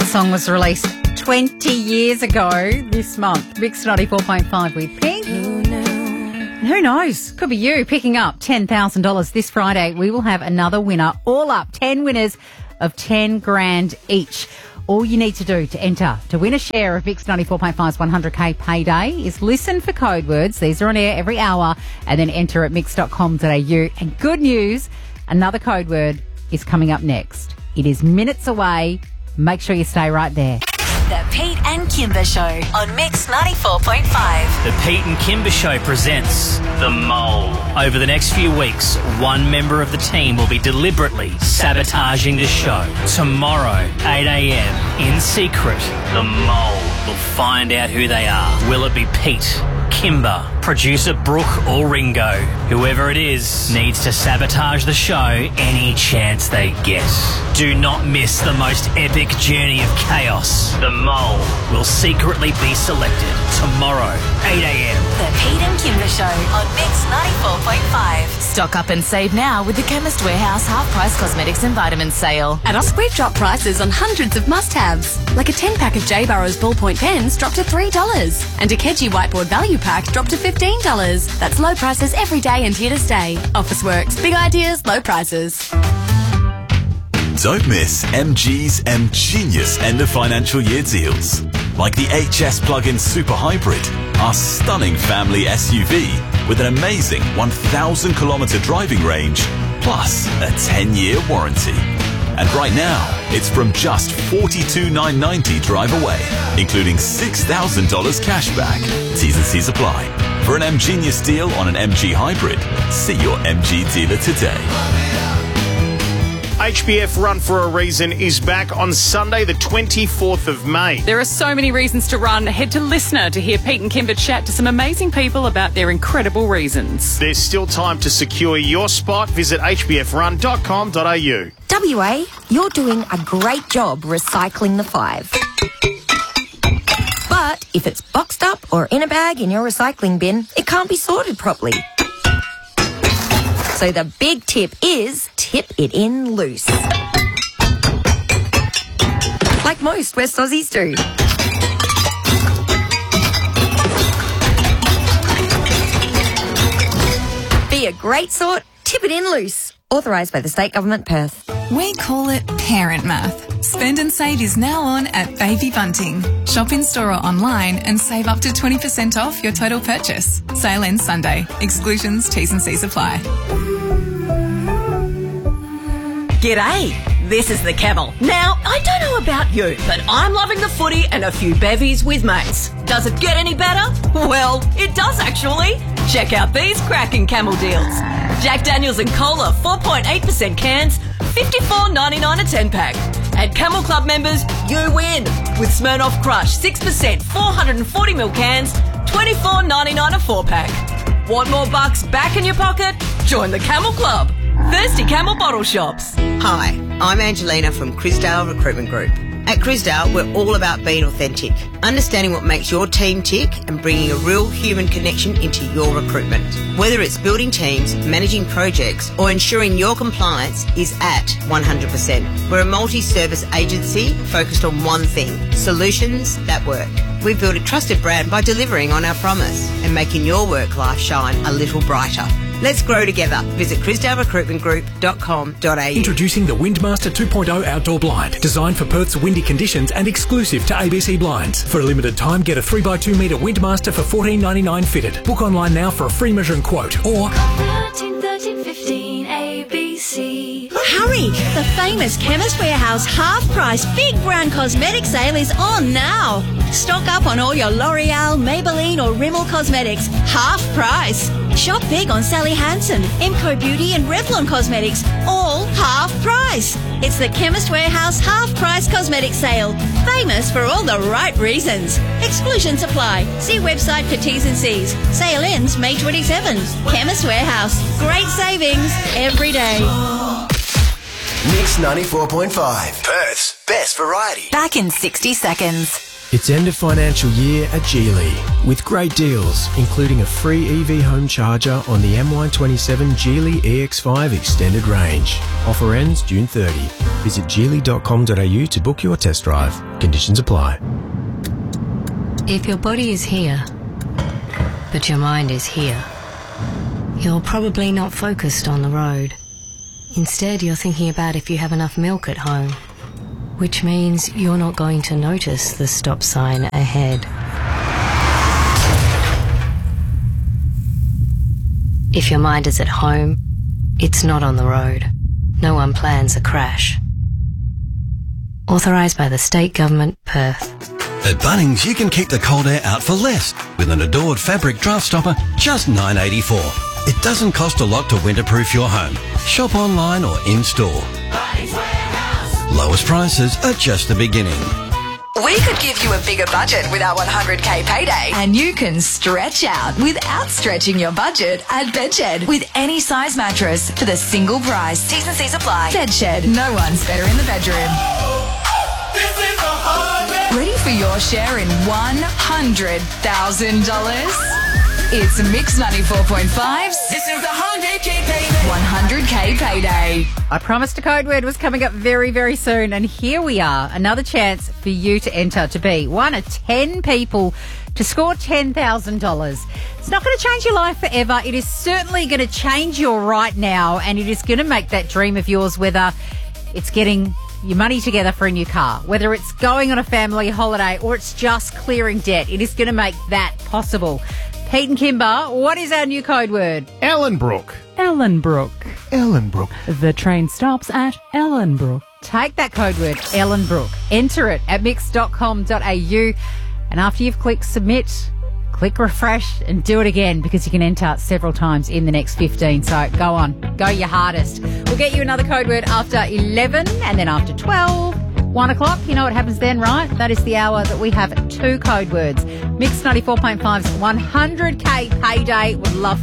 song was released 20 years ago this month. Mix 94.5 with Pink. Who knows? Could be you picking up $10,000 this Friday. We will have another winner, all up, 10 winners of 10 grand each. All you need to do to enter to win a share of Mix 94.5's 100k payday is listen for code words. These are on air every hour, and then enter at mix.com.au. And good news, another code word is coming up next. It is minutes away. Make sure you stay right there. The Pete and Kimber Show on Mix 94.5. The Pete and Kimber Show presents The Mole. Over the next few weeks, one member of the team will be deliberately sabotaging the show. Tomorrow, 8 a.m, in secret, The Mole will find out who they are. Will it be Pete, Kimber, producer Brooke or Ringo? Whoever it is needs to sabotage the show any chance they get. Do not miss the most epic journey of chaos. The Mole will secretly be selected tomorrow, 8 a.m. The Pete and Kimber Show on Mix 94.5. Stock up and save now with the Chemist Warehouse half-price cosmetics and vitamins sale. At us, we've dropped prices on hundreds of must-haves, like a 10-pack of J. Burrows ballpoint pens dropped to $3, and a Keji whiteboard value pack dropped to $15. That's low prices every day and here to stay. Office Works, big ideas, low prices. Don't miss MG's M-Genius end of financial year deals. Like the HS plug-in Super Hybrid, our stunning family SUV with an amazing 1,000 kilometre driving range, plus a 10-year warranty. And right now, it's from just $42,990 drive away, including $6,000 cash back. T's and C's apply. For an M-Genius deal on an MG Hybrid, see your MG dealer today. HBF Run for a Reason is back on Sunday, the 24th of May. There are so many reasons to run. Head to Listener to hear Pete and Kimber chat to some amazing people about their incredible reasons. There's still time to secure your spot. Visit hbfrun.com.au. WA, you're doing a great job recycling the 5. But if it's boxed up or in a bag in your recycling bin, it can't be sorted properly. So the big tip is tip it in loose. Like most West Aussies do. Be a great sort, tip it in loose. Authorised by the State Government, Perth. We call it Parent Math. Spend and Save is now on at Baby Bunting. Shop in store or online and save up to 20% off your total purchase. Sale ends Sunday. Exclusions, T's and C's apply. G'day, this is the Camel. Now, I don't know about you, but I'm loving the footy and a few bevies with mates. Does it get any better? Well, it does actually. Check out these cracking Camel deals. Jack Daniels and Cola 4.8% cans, $54.99 a 10-pack. At Camel Club members, you win with Smirnoff Crush 6% 440ml cans, $24.99 a 4-pack. Want more bucks back in your pocket? Join the Camel Club. Thirsty Camel bottle shops. Hi, I'm Angelina from Crisdale Recruitment Group. At Crisdale, we're all about being authentic, understanding what makes your team tick and bringing a real human connection into your recruitment. Whether it's building teams, managing projects or ensuring your compliance is at 100%. We're a multi-service agency focused on one thing, solutions that work. We've built a trusted brand by delivering on our promise and making your work life shine a little brighter. Let's grow together. Visit crisdalerecruitmentgroup.com.au. Introducing the Windmaster 2.0 Outdoor Blind, designed for Perth's windy conditions and exclusive to ABC Blinds. For a limited time, get a 3x2 metre Windmaster for $14.99 fitted. Book online now for a free measure and quote, or 13, 15 ABC. Hurry! The famous Chemist Warehouse half-price big brand cosmetic sale is on now. Stock up on all your L'Oreal, Maybelline or Rimmel cosmetics. Half price. Shop big on Sally Hansen, Emco Beauty and Revlon Cosmetics. All half price. It's the Chemist Warehouse half-price cosmetic sale. Famous for all the right reasons. Exclusions apply. See website for T's and C's. Sale ends May 27th. Chemist Warehouse. Great savings every day. Mix 94.5. Perth's best variety. Back in 60 seconds. It's end of financial year at Geely, with great deals, including a free EV home charger on the MY27 Geely EX5 extended range. Offer ends June 30. Visit geely.com.au to book your test drive. Conditions apply. If your body is here, but your mind is here, you're probably not focused on the road. Instead, you're thinking about if you have enough milk at home, which means you're not going to notice the stop sign ahead. If your mind is at home, it's not on the road. No one plans a crash. Authorised by the State Government, Perth. At Bunnings, you can keep the cold air out for less with an Adored fabric draft stopper, just $9.84. It doesn't cost a lot to winterproof your home. Shop online or in-store. Lowest prices are just the beginning. We could give you a bigger budget with our 100k payday. And you can stretch out without stretching your budget at Bedshed. With any size mattress for the single price. T's and C's apply. Bedshed. No one's better in the bedroom. Ready for your share in $100,000? It's Mix 94.5's. This is the 100k payday. 100k payday. I promised a code word was coming up very, very soon, and here we are. Another chance for you to enter to be one of 10 people to score $10,000. It's not going to change your life forever. It is certainly going to change your right now, and it is going to make that dream of yours, whether it's getting your money together for a new car, whether it's going on a family holiday, or it's just clearing debt. It is going to make that possible. Pete and Kimber, what is our new code word? Ellenbrook. Ellenbrook. Ellenbrook. The train stops at Ellenbrook. Take that code word, Ellenbrook. Enter it at mix.com.au. And after you've clicked submit, click refresh and do it again, because you can enter several times in the next 15. So go on, go your hardest. We'll get you another code word after 11 and then after 12. 1 o'clock, you know what happens then, right? That is the hour that we have 2 code words. Mix 94.5's 100k payday. Would love